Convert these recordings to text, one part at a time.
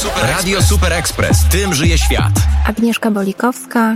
Radio Super Express. Tym żyje świat. Agnieszka Bolikowska,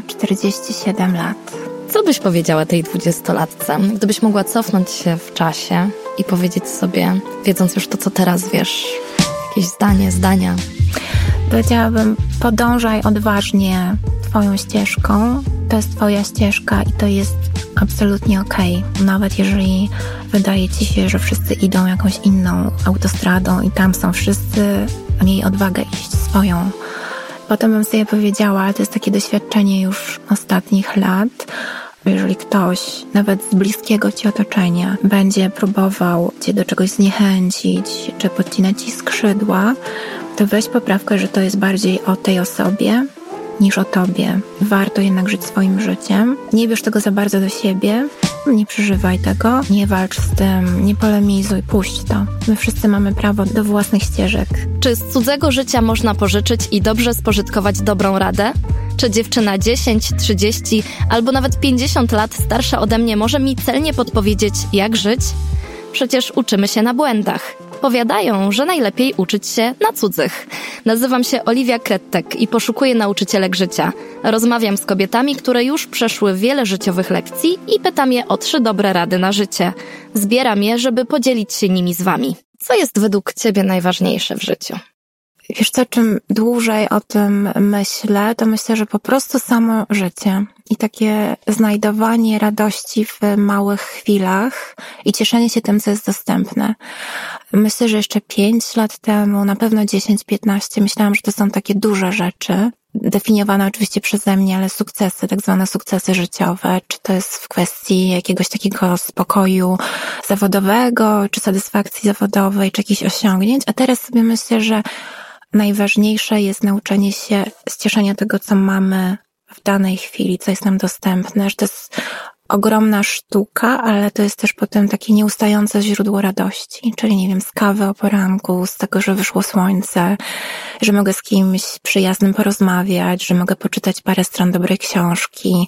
47 lat. Co byś powiedziała tej 20-latce, gdybyś mogła cofnąć się w czasie i powiedzieć sobie, wiedząc już to, co teraz wiesz, jakieś zdania? Powiedziałabym, podążaj odważnie twoją ścieżką. To jest twoja ścieżka i to jest absolutnie okej. Nawet jeżeli wydaje ci się, że wszyscy idą jakąś inną autostradą i tam są wszyscy, miej odwagę iść swoją. Potem bym sobie powiedziała, to jest takie doświadczenie już ostatnich lat, jeżeli ktoś, nawet z bliskiego ci otoczenia, będzie próbował cię do czegoś zniechęcić, czy podcinać ci skrzydła, to weź poprawkę, że to jest bardziej o tej osobie niż o tobie. Warto jednak żyć swoim życiem. Nie bierz tego za bardzo do siebie, nie przeżywaj tego, nie walcz z tym, nie polemizuj, puść to. My wszyscy mamy prawo do własnych ścieżek. Czy z cudzego życia można pożyczyć i dobrze spożytkować dobrą radę? Czy dziewczyna 10, 30 albo nawet 50 lat starsza ode mnie może mi celnie podpowiedzieć, jak żyć? Przecież uczymy się na błędach. Powiadają, że najlepiej uczyć się na cudzych. Nazywam się Oliwia Krettek i poszukuję nauczycielek życia. Rozmawiam z kobietami, które już przeszły wiele życiowych lekcji i pytam je o 3 dobre rady na życie. Zbieram je, żeby podzielić się nimi z wami. Co jest według ciebie najważniejsze w życiu? Wiesz co, czym dłużej o tym myślę, to myślę, że po prostu samo życie i takie znajdowanie radości w małych chwilach i cieszenie się tym, co jest dostępne. Myślę, że jeszcze 5 lat temu, na pewno 10-15, myślałam, że to są takie duże rzeczy, definiowane oczywiście przeze mnie, ale sukcesy, tak zwane sukcesy życiowe, czy to jest w kwestii jakiegoś takiego spokoju zawodowego, czy satysfakcji zawodowej, czy jakichś osiągnięć, a teraz sobie myślę, że najważniejsze jest nauczenie się z cieszenia tego, co mamy w danej chwili, co jest nam dostępne, że to jest ogromna sztuka, ale to jest też potem takie nieustające źródło radości, czyli nie wiem, z kawy o poranku, z tego, że wyszło słońce, że mogę z kimś przyjaznym porozmawiać, że mogę poczytać parę stron dobrej książki,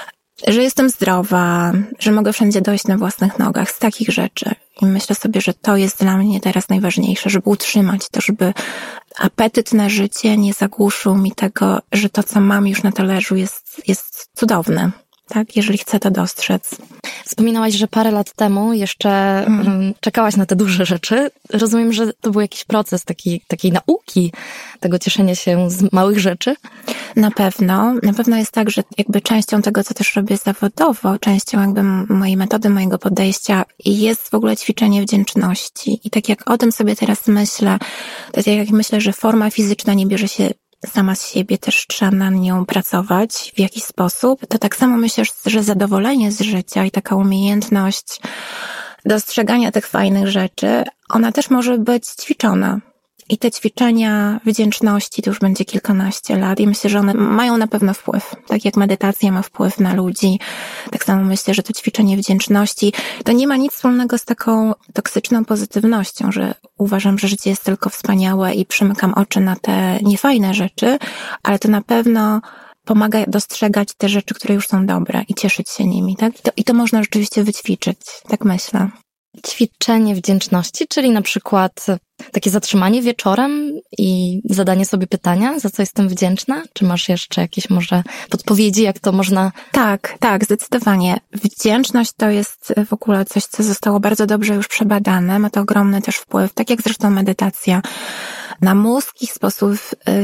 że jestem zdrowa, że mogę wszędzie dojść na własnych nogach, z takich rzeczy. I myślę sobie, że to jest dla mnie teraz najważniejsze, żeby utrzymać to, żeby apetyt na życie nie zagłuszył mi tego, że to, co mam już na talerzu jest cudowne. Tak, jeżeli chcę to dostrzec. Wspominałaś, że parę lat temu jeszcze czekałaś na te duże rzeczy. Rozumiem, że to był jakiś proces takiej nauki, tego cieszenia się z małych rzeczy. Na pewno jest tak, że jakby częścią tego, co też robię zawodowo, częścią jakby mojej metody, mojego podejścia jest w ogóle ćwiczenie wdzięczności. I tak jak o tym sobie teraz myślę, to tak jak myślę, że forma fizyczna nie bierze się sama z siebie, też trzeba na nią pracować w jakiś sposób, to tak samo myślę, że zadowolenie z życia i taka umiejętność dostrzegania tych fajnych rzeczy, ona też może być ćwiczona. I te ćwiczenia wdzięczności to już będzie kilkanaście lat i myślę, że one mają na pewno wpływ. Tak jak medytacja ma wpływ na ludzi, tak samo myślę, że to ćwiczenie wdzięczności to nie ma nic wspólnego z taką toksyczną pozytywnością, że uważam, że życie jest tylko wspaniałe i przymykam oczy na te niefajne rzeczy, ale to na pewno pomaga dostrzegać te rzeczy, które już są dobre i cieszyć się nimi, tak? I to można rzeczywiście wyćwiczyć, tak myślę. Ćwiczenie wdzięczności, czyli na przykład takie zatrzymanie wieczorem i zadanie sobie pytania, za co jestem wdzięczna? Czy masz jeszcze jakieś może podpowiedzi, jak to można... Tak, zdecydowanie. Wdzięczność to jest w ogóle coś, co zostało bardzo dobrze już przebadane. Ma to ogromny też wpływ, tak jak zresztą medytacja, na mózg i sposób,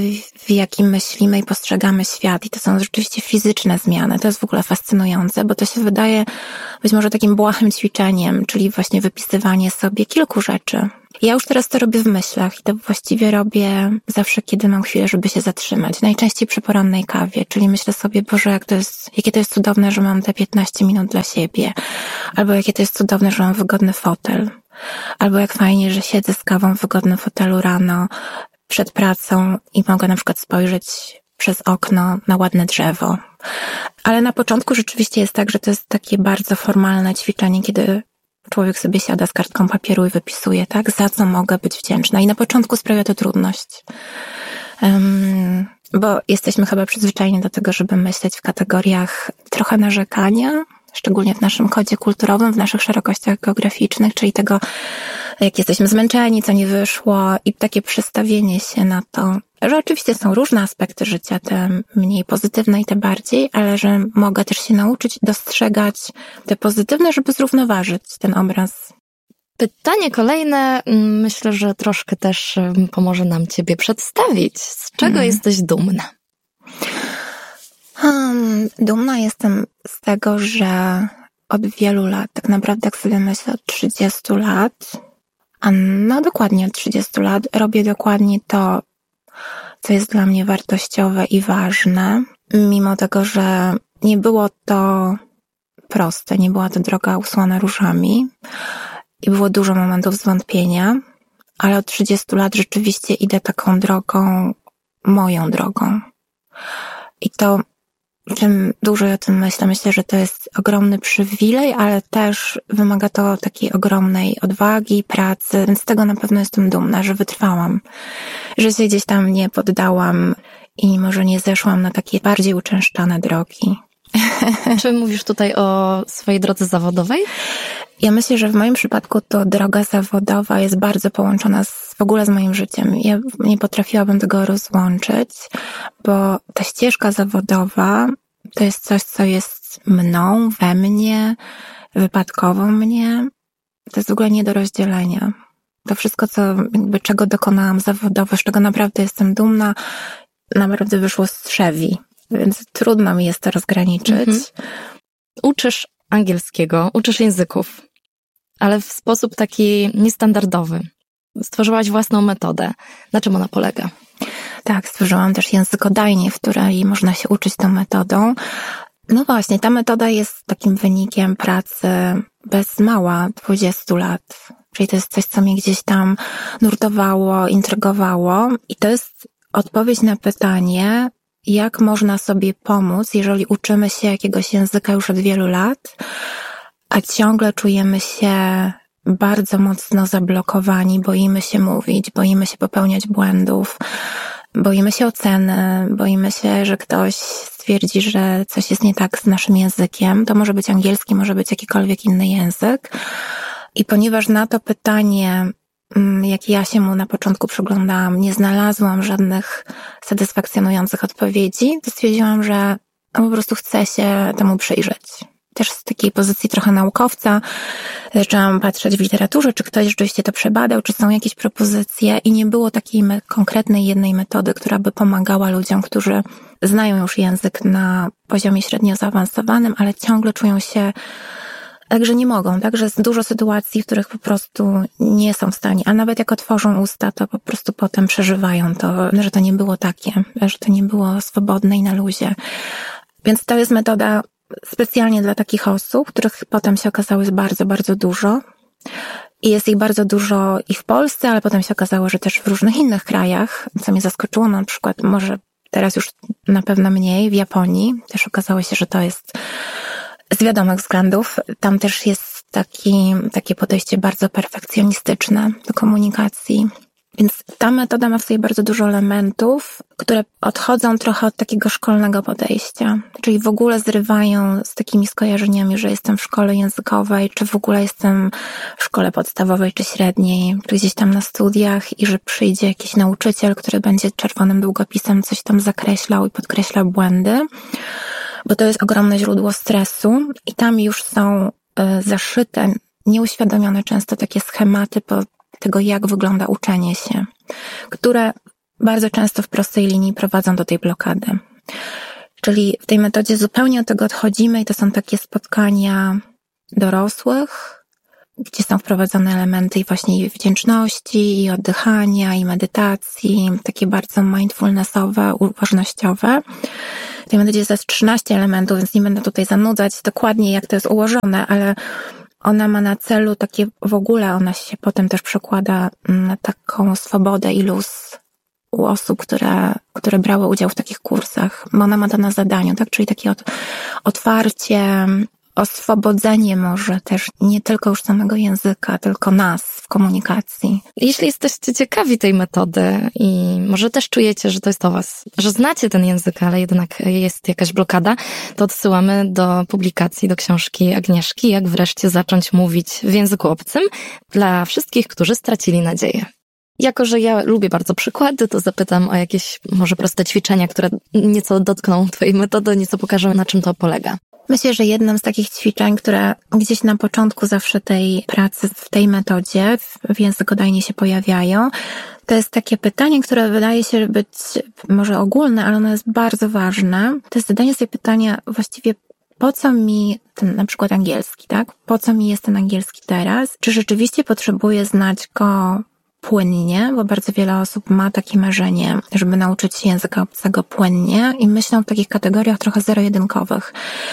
w jaki myślimy i postrzegamy świat. I to są rzeczywiście fizyczne zmiany. To jest w ogóle fascynujące, bo to się wydaje być może takim błahym ćwiczeniem, czyli właśnie wypisywanie sobie kilku rzeczy. Ja już teraz to robię w myślach i to właściwie robię zawsze, kiedy mam chwilę, żeby się zatrzymać. Najczęściej przy porannej kawie, czyli myślę sobie, Boże, jakie to jest cudowne, że mam te 15 minut dla siebie. Albo jakie to jest cudowne, że mam wygodny fotel. Albo jak fajnie, że siedzę z kawą w wygodnym fotelu rano przed pracą i mogę na przykład spojrzeć przez okno na ładne drzewo. Ale na początku rzeczywiście jest tak, że to jest takie bardzo formalne ćwiczenie, kiedy człowiek sobie siada z kartką papieru i wypisuje, tak, za co mogę być wdzięczna. I na początku sprawia to trudność. Bo jesteśmy chyba przyzwyczajeni do tego, żeby myśleć w kategoriach trochę narzekania, szczególnie w naszym kodzie kulturowym, w naszych szerokościach geograficznych, czyli tego, jak jesteśmy zmęczeni, co nie wyszło i takie przestawienie się na to, że oczywiście są różne aspekty życia, te mniej pozytywne i te bardziej, ale że mogę też się nauczyć dostrzegać te pozytywne, żeby zrównoważyć ten obraz. Pytanie kolejne, myślę, że troszkę też pomoże nam Ciebie przedstawić. Z czego jesteś dumna? Dumna jestem z tego, że od wielu lat, tak naprawdę jak sobie myślę, od 30 lat, a no dokładnie od 30 lat, robię dokładnie to, co jest dla mnie wartościowe i ważne, mimo tego, że nie było to proste, nie była to droga usłana różami i było dużo momentów zwątpienia, ale od 30 lat rzeczywiście idę taką drogą, moją drogą. I to, czym dłużej o tym myślę, że to jest ogromny przywilej, ale też wymaga to takiej ogromnej odwagi, pracy, więc z tego na pewno jestem dumna, że wytrwałam, że się gdzieś tam nie poddałam i może nie zeszłam na takie bardziej uczęszczane drogi. Czy mówisz tutaj o swojej drodze zawodowej? Ja myślę, że w moim przypadku to droga zawodowa jest bardzo połączona w ogóle z moim życiem. Ja nie potrafiłabym tego rozłączyć, bo ta ścieżka zawodowa to jest coś, co jest mną, we mnie, wypadkowo mnie. To jest w ogóle nie do rozdzielenia. To wszystko, czego dokonałam zawodowo, z czego naprawdę jestem dumna, naprawdę wyszło z trzewi. Więc trudno mi jest to rozgraniczyć. Uczysz angielskiego, uczysz języków, ale w sposób taki niestandardowy. Stworzyłaś własną metodę. Na czym ona polega? Tak, stworzyłam też językodajnię, w której można się uczyć tą metodą. No właśnie, ta metoda jest takim wynikiem pracy bez mała 20 lat. Czyli to jest coś, co mnie gdzieś tam nurtowało, intrygowało. I to jest odpowiedź na pytanie, jak można sobie pomóc, jeżeli uczymy się jakiegoś języka już od wielu lat, a ciągle czujemy się bardzo mocno zablokowani, boimy się mówić, boimy się popełniać błędów, boimy się oceny, boimy się, że ktoś stwierdzi, że coś jest nie tak z naszym językiem. To może być angielski, może być jakikolwiek inny język. I ponieważ na to pytanie, jak ja się mu na początku przyglądałam, nie znalazłam żadnych satysfakcjonujących odpowiedzi, to stwierdziłam, że po prostu chcę się temu przyjrzeć. Też z takiej pozycji trochę naukowca zaczęłam patrzeć w literaturze, czy ktoś rzeczywiście to przebadał, czy są jakieś propozycje i nie było takiej konkretnej jednej metody, która by pomagała ludziom, którzy znają już język na poziomie średnio zaawansowanym, ale ciągle czują się także nie mogą, także jest dużo sytuacji, w których po prostu nie są w stanie, a nawet jak otworzą usta, to po prostu potem przeżywają to, że to nie było takie, że to nie było swobodne i na luzie. Więc to jest metoda specjalnie dla takich osób, których potem się okazało jest bardzo, bardzo dużo. I jest ich bardzo dużo i w Polsce, ale potem się okazało, że też w różnych innych krajach, co mnie zaskoczyło, na przykład może teraz już na pewno mniej, w Japonii też okazało się, że to jest z wiadomych względów. Tam też jest takie podejście bardzo perfekcjonistyczne do komunikacji. Więc ta metoda ma w sobie bardzo dużo elementów, które odchodzą trochę od takiego szkolnego podejścia. Czyli w ogóle zrywają z takimi skojarzeniami, że jestem w szkole językowej, czy w ogóle jestem w szkole podstawowej, czy średniej, czy gdzieś tam na studiach i że przyjdzie jakiś nauczyciel, który będzie czerwonym długopisem coś tam zakreślał i podkreślał błędy. Bo to jest ogromne źródło stresu i tam już są zaszyte, nieuświadomione często takie schematy tego, jak wygląda uczenie się, które bardzo często w prostej linii prowadzą do tej blokady. Czyli w tej metodzie zupełnie od tego odchodzimy i to są takie spotkania dorosłych, gdzie są wprowadzone elementy i właśnie wdzięczności, i oddychania, i medytacji, takie bardzo mindfulnessowe, uważnościowe. W tej metodzie jest 13 elementów, więc nie będę tutaj zanudzać dokładnie, jak to jest ułożone, ale ona ma na celu takie, w ogóle ona się potem też przekłada na taką swobodę i luz u osób, które brały udział w takich kursach, bo ona ma to na zadaniu, tak? Czyli takie otwarcie, oswobodzenie może też nie tylko już samego języka, tylko nas w komunikacji. Jeśli jesteście ciekawi tej metody i może też czujecie, że to jest o was, że znacie ten język, ale jednak jest jakaś blokada, to odsyłamy do publikacji, do książki Agnieszki, Jak wreszcie zacząć mówić w języku obcym dla wszystkich, którzy stracili nadzieję. Jako że ja lubię bardzo przykłady, to zapytam o jakieś może proste ćwiczenia, które nieco dotkną twojej metody, nieco pokażą, na czym to polega. Myślę, że jednym z takich ćwiczeń, które gdzieś na początku zawsze tej pracy w tej metodzie w językodajnie się pojawiają, to jest takie pytanie, które wydaje się być może ogólne, ale ono jest bardzo ważne. To jest zadanie sobie pytania właściwie, po co mi ten na przykład angielski, tak? Po co mi jest ten angielski teraz? Czy rzeczywiście potrzebuję znać go płynnie, bo bardzo wiele osób ma takie marzenie, żeby nauczyć się języka obcego płynnie i myślą w takich kategoriach trochę zero-jedynkowych.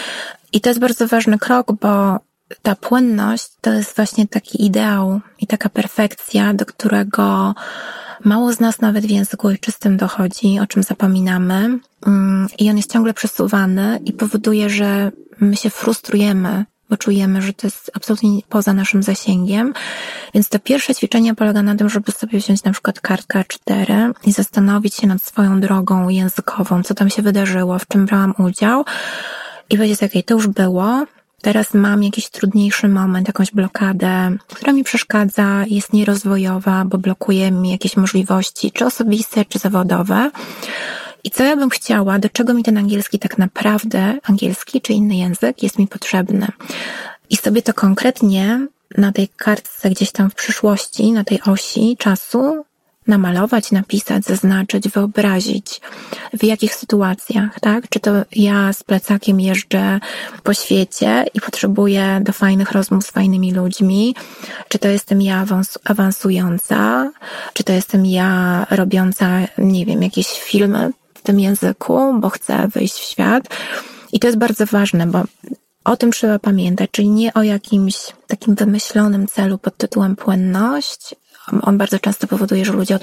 I to jest bardzo ważny krok, bo ta płynność to jest właśnie taki ideał i taka perfekcja, do którego mało z nas nawet w języku ojczystym dochodzi, o czym zapominamy. I on jest ciągle przesuwany i powoduje, że my się frustrujemy, bo czujemy, że to jest absolutnie poza naszym zasięgiem. Więc to pierwsze ćwiczenie polega na tym, żeby sobie wziąć na przykład kartkę A4 i zastanowić się nad swoją drogą językową, co tam się wydarzyło, w czym brałam udział i powiedzieć, okej, to już było, teraz mam jakiś trudniejszy moment, jakąś blokadę, która mi przeszkadza, jest nierozwojowa, bo blokuje mi jakieś możliwości, czy osobiste, czy zawodowe. I co ja bym chciała, do czego mi ten angielski tak naprawdę, angielski czy inny język jest mi potrzebny. I sobie to konkretnie na tej kartce gdzieś tam w przyszłości, na tej osi czasu namalować, napisać, zaznaczyć, wyobrazić, w jakich sytuacjach, tak? Czy to ja z plecakiem jeżdżę po świecie i potrzebuję do fajnych rozmów z fajnymi ludźmi, czy to jestem ja awansująca, czy to jestem ja robiąca, nie wiem, jakieś filmy w tym języku, bo chcę wyjść w świat. I to jest bardzo ważne, bo o tym trzeba pamiętać, czyli nie o jakimś takim wymyślonym celu pod tytułem płynność. On bardzo często powoduje, że ludzie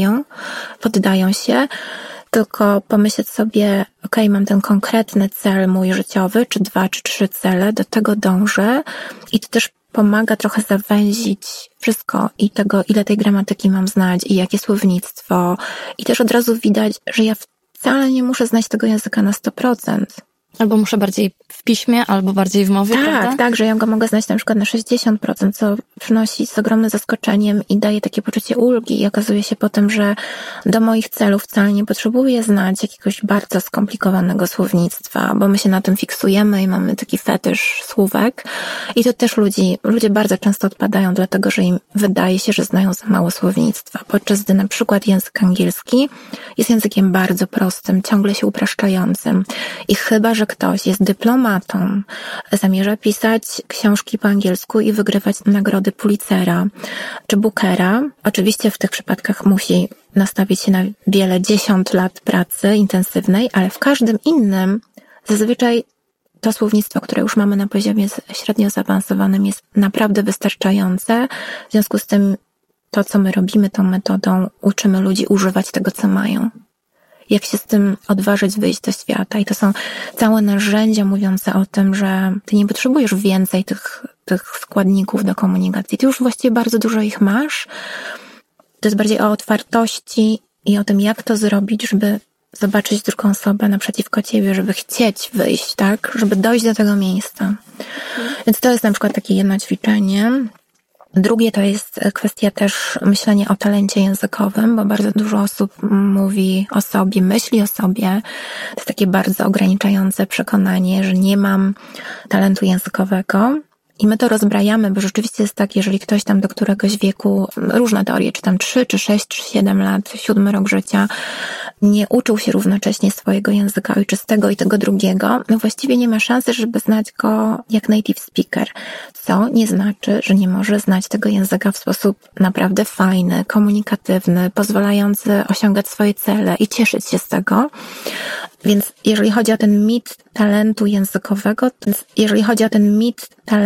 poddają się, tylko pomyśleć sobie, okej, mam ten konkretny cel mój życiowy, czy 2, czy 3 cele, do tego dążę i to też pomaga trochę zawęzić wszystko i tego, ile tej gramatyki mam znać i jakie słownictwo i też od razu widać, że ja wcale nie muszę znać tego języka na 100%. Albo muszę bardziej w piśmie, albo bardziej w mowie, prawda? Tak, że ja go mogę znać na przykład na 60%, co przynosi z ogromnym zaskoczeniem i daje takie poczucie ulgi i okazuje się potem, że do moich celów wcale nie potrzebuję znać jakiegoś bardzo skomplikowanego słownictwa, bo my się na tym fiksujemy i mamy taki fetysz słówek i to też ludzie bardzo często odpadają, dlatego że im wydaje się, że znają za mało słownictwa, podczas gdy na przykład język angielski jest językiem bardzo prostym, ciągle się upraszczającym i chyba, że ktoś jest dyplomatą, zamierza pisać książki po angielsku i wygrywać nagrody Pulitzera czy Bookera. Oczywiście w tych przypadkach musi nastawić się na wiele 10 lat pracy intensywnej, ale w każdym innym zazwyczaj to słownictwo, które już mamy na poziomie średnio zaawansowanym, jest naprawdę wystarczające. W związku z tym to, co my robimy tą metodą, uczymy ludzi używać tego, co mają. Jak się z tym odważyć wyjść do świata. I to są całe narzędzia mówiące o tym, że ty nie potrzebujesz więcej tych składników do komunikacji. Ty już właściwie bardzo dużo ich masz. To jest bardziej o otwartości i o tym, jak to zrobić, żeby zobaczyć drugą osobę naprzeciwko ciebie, żeby chcieć wyjść, tak? Żeby dojść do tego miejsca. Więc to jest na przykład takie jedno ćwiczenie. Drugie to jest kwestia też myślenia o talencie językowym, bo bardzo dużo osób mówi o sobie, myśli o sobie. To jest takie bardzo ograniczające przekonanie, że nie mam talentu językowego. I my to rozbrajamy, bo rzeczywiście jest tak, jeżeli ktoś tam do któregoś wieku, różne teorie, czy tam 3, czy 6, czy 7 lat, 7 rok życia, nie uczył się równocześnie swojego języka ojczystego i tego drugiego, no właściwie nie ma szansy, żeby znać go jak native speaker, co nie znaczy, że nie może znać tego języka w sposób naprawdę fajny, komunikatywny, pozwalający osiągać swoje cele i cieszyć się z tego. Więc jeżeli chodzi o ten mit talentu językowego,